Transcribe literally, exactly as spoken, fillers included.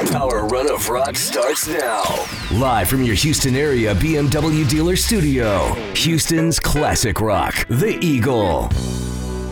Our run of rock starts now. Live from your Houston area B M W dealer studio. Houston's classic rock, The Eagle.